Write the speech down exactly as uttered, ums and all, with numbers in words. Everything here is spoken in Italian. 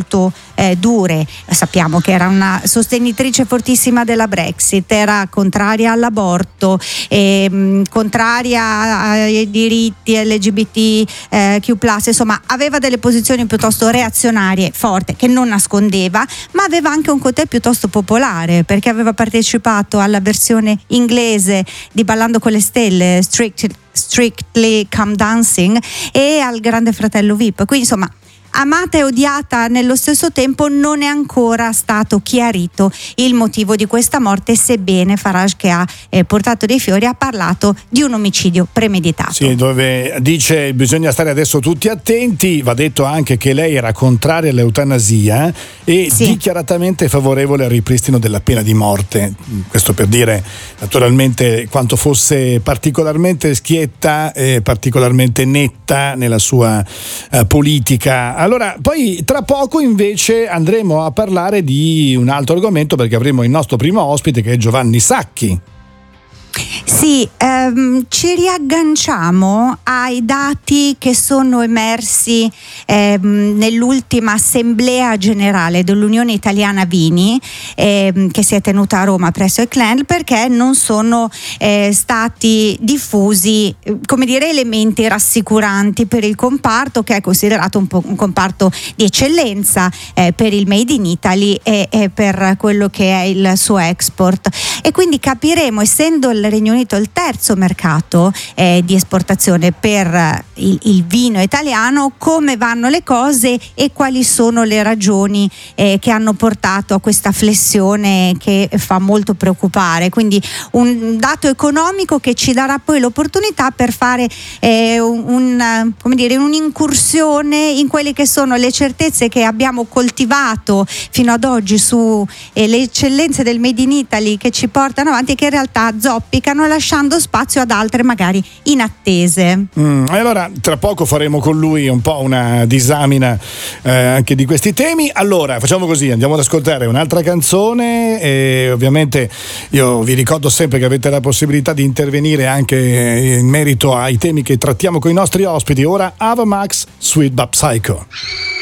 molto eh, dure. Sappiamo che era una sostenitrice fortissima della Brexit, era contraria all'aborto, eh, contraria ai diritti L G B T Q plus, insomma aveva delle posizioni piuttosto reazionarie, forte, che non nascondeva, ma aveva anche un côté piuttosto popolare, perché aveva partecipato alla versione inglese di Ballando con le stelle, Strict, Strictly Come Dancing, e al Grande Fratello V I P. Quindi insomma, amata e odiata nello stesso tempo, non è ancora stato chiarito il motivo di questa morte, sebbene Farage, che ha eh, portato dei fiori, ha parlato di un omicidio premeditato. Sì, dove dice bisogna stare adesso tutti attenti. Va detto anche che lei era contraria all'eutanasia e sì, dichiaratamente favorevole al ripristino della pena di morte. Questo per dire naturalmente quanto fosse particolarmente schietta e particolarmente netta nella sua eh, politica. Allora, poi tra poco invece andremo a parlare di un altro argomento, perché avremo il nostro primo ospite, che è Giovanni Sacchi. Sì, ehm, ci riagganciamo ai dati che sono emersi ehm, nell'ultima assemblea generale dell'Unione Italiana Vini, ehm, che si è tenuta a Roma presso il C L E N, perché non sono eh, stati diffusi, come dire, elementi rassicuranti per il comparto, che è considerato un, po- un comparto di eccellenza eh, per il Made in Italy e, e per quello che è il suo export. E quindi capiremo, essendo il Regno Unito il terzo mercato eh, di esportazione per il, il vino italiano, come vanno le cose e quali sono le ragioni eh, che hanno portato a questa flessione che fa molto preoccupare. Quindi un dato economico che ci darà poi l'opportunità per fare eh, un, un, come dire, un'incursione in quelle che sono le certezze che abbiamo coltivato fino ad oggi su eh, le eccellenze del Made in Italy, che ci portano avanti e che in realtà zoppicano, lasciando spazio ad altre magari inattese. Mm, allora tra poco faremo con lui un po' una disamina eh, anche di questi temi. Allora facciamo così, andiamo ad ascoltare un'altra canzone e ovviamente io vi ricordo sempre che avete la possibilità di intervenire anche in merito ai temi che trattiamo con i nostri ospiti. Ora Ava Max, Sweet But Psycho.